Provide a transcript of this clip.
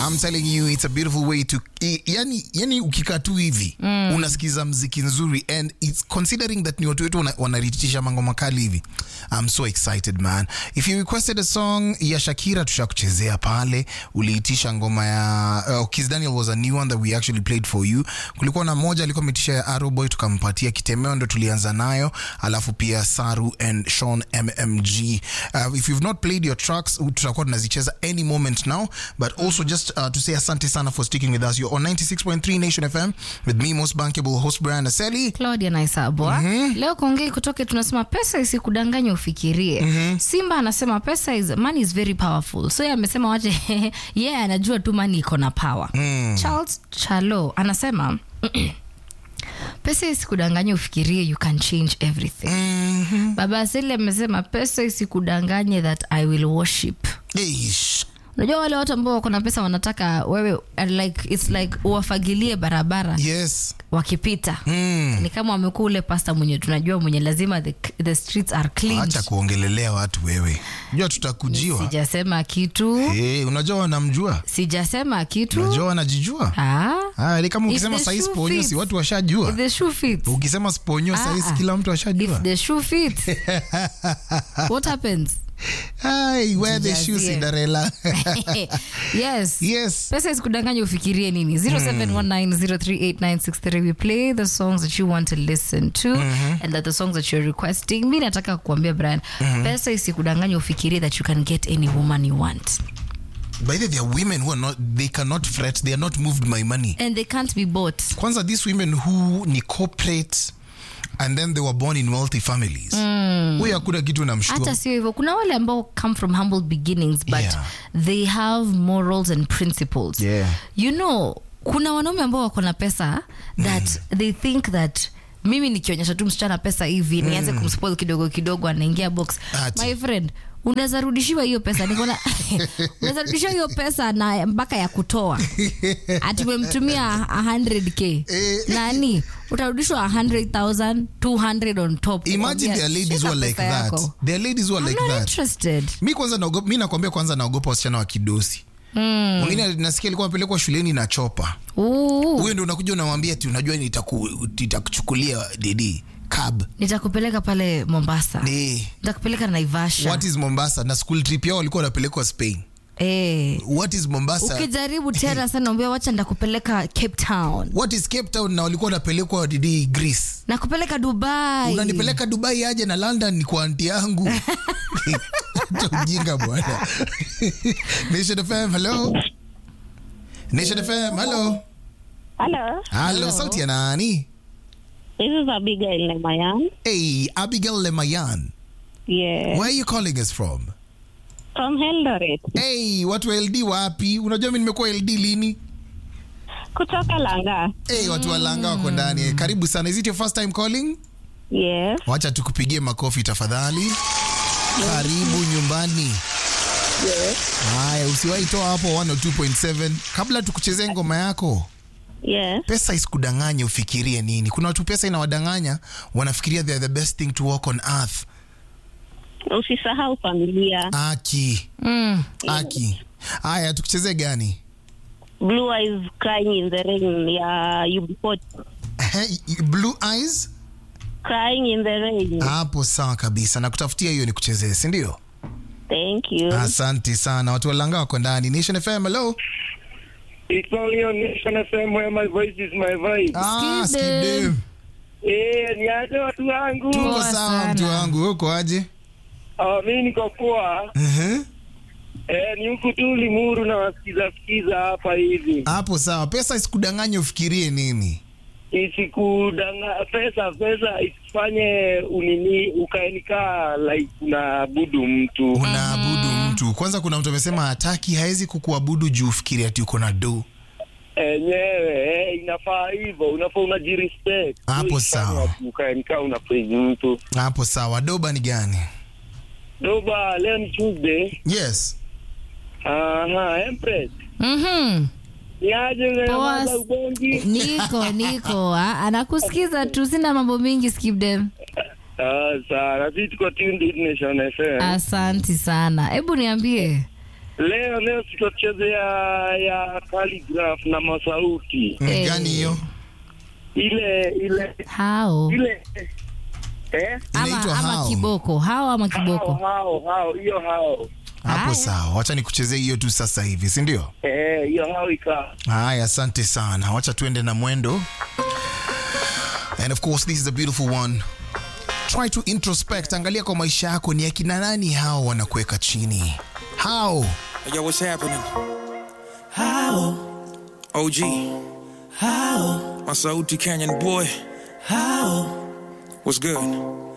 I'm telling you, it's a beautiful way to yani ukikaa tu hivi unasikiza mziki nzuri, and it's considering that ni watu wetu wanaritisha mangoma kali hivi. I'm so excited, man. If you requested a song ya Shakira, tushakuchezea pale. Uliitisha ngoma ya Kiss Daniel was a new one that we actually played for you. Kulikuwa na moja alikuwa ametisha ya Arrow Boy, tukampatia Kitemeo, ndo tulianza nayo. Alafu pia Saru and Sean MMG. If you've not played your tracks, tutakuwa tunazicheza any moment now. But also just to say asante sana for sticking with us. You're on 96.3 Nation FM with me, most bankable host Brian Aseli, Claudia Naisabwa. Leo kuongea kutoke tunasema pesa isikudanganye ufikirie. Simba anasema money is very powerful. So yeye amesema waje yeah, anajua tu money iko na power. Charles Chalo anasema pesa isikudanganye ufikirie, you can change everything. Baba Aseli amesema pesa isikudanganye that I will worship. Eish. Unajua wale watu ambao wako na pesa wanataka wewe like it's like uwafagilie barabara. Yes. Wakipita. Ni kama wamekuwa ule pasta mwenye tunajua mwenye lazima the streets are clean. Acha kuongelelea watu wewe. Unajua tutakujiwa. Sijasema kitu. Unajua wanamjua. Sijasema kitu. Unajua wanajijua. Ni kama ukisema size ponyo si watu washajua. If the shoe fits. Ukisema ponyo size kila mtu washajua. If the shoe fits. What happens? Wear the shoes, Cinderella. Yes. Pesa isikudanganye ufikirie nini? 0719038963. We play the songs that you want to listen to and that the songs that you're requesting. Mimi nataka kukuambia Brian, pesa isikudanganye ufikirie that you can get any woman you want. By the way, there are women who are not, they cannot fret, they are not moved by money. And they can't be bought. Kwanza these women who ni corporate and then they were born in wealthy families. Huyo hakuna kitu namshtua. Hata sio hivyo, kuna wale ambao come from humble beginnings but they have morals and principles. You know, kuna wanaume ambao wako na pesa that they think that mimi nikionyesha tu msichana pesa hivi nianze kumspoil kidogo kidogo anaingia box. My friend, unaweza rudishiwa hiyo pesa. Nikona unaweza rudishiwa hiyo pesa na mpaka ya kutoa. Ati umemtumia 100k. Nani? Utarudishwa 100,000, 200 on top. Imagine there are ladies who are like that. There are ladies who are like that. I'm not interested. Mimi nakwambia kwanza naogopa wasichana wa kidosi. Mwingine nasikia alikuwa amepelekwa shuleni na chopa. Huyo ndio unakuja unamwambia ati unajua nitakuchukulia didi cab. Nitakupeleka pale Mombasa. Nitakupeleka Naivasha. What is Mombasa? Na school trip yao walikuwa wanapelekwa Spain. What is Mombasa? Ukijaribu tena sana naambia wacha ndakupeleka Cape Town. What is Cape Town? Na walikuwa wanapelekwa didi Greece. Nakupeleka Dubai. Unanipeleka Dubai aje na London ni kwa aunti yangu. Ujinga bwana. Nation FM, hello. Nation FM, hello. Hello, sauti ya nani? This is Abigail Lemayan. Hey, Abigail Lemayan. Yeah. Where are you calling us from? From Eldoret. Hey, watu wa LD wapi? Unajua mimi nimekuwa LD lini? Kutoka Langa. Hey, watu wa Langa wako ndani. Karibu sana. Is it your first time calling? Yes. Wacha tukupigie makofi tafadhali. Karibu nyumbani. Yes. Haya, usiwahi toa hapo 102.7 kabla tukuchezee ngoma yako. Yes. Pesa isikudanganye ufikirie nini. Kuna watu pesa inawadanganya, wanafikiria they're the best thing to walk on earth. Usisahau familia. Aki. Haya, tukuchezee gani? Blue Eyes Crying in the Rain ya UB40. Blue Eyes Crying in the Rain. Hapo sawa kabisa. Na kutafutia hiyo ni kuchezee, si ndio? Thank you. Asante sana. Watu walanga wako ndani. Nation FM, hello. It's only on Nation FM where my voice is my vibe. Skip them. Ni aje watu wangu? Tuko sawa mtu wangu. Uko aje? Mimi niko poa. Ni huku tu Limuru na wasikiza hapa hivi. Hapo sawa. Pesa isikudanganye ufikirie nini? Pesa isifanye ukaenika like unaabudu mtu. Kwanza kuna mtu amesema hataki, haezi kukuabudu juu ufikiri ati uko na do. Nyewe, inafaa hivyo, unafaa unajirespect. Hapo sawa. Ukaenika unapraise mtu. Hapo sawa. Doba ni gani? Doba leo ni Tuesday. Yes. Empress. Niaje mwanza ubongi? Niko. Anakusikiza tu, sina mambo mingi, skip them. Sana, sisi tuko tuned in Nation FM. Asante sana. Hebu niambie. Leo tutachezea ya Calligraph na Masauti. Gani hiyo? Ile Hao. ile Inaitwa ama hao. kiboko. Hao ama kiboko. hao hiyo hao. Hapo Haya. sawa. Wacha nikuchezee hiyo tu sasa hivi, si ndio? Hiyo hao ika. Haya, asante sana. Wacha tuende na mwendo. And of course, this is a beautiful one. Try to introspect. Angalia kwa maisha yako ni akina nani hao wanakuweka chini. How? Yo, what's happening? How? OG. How? My Sauti Canyon boy. How? What's good?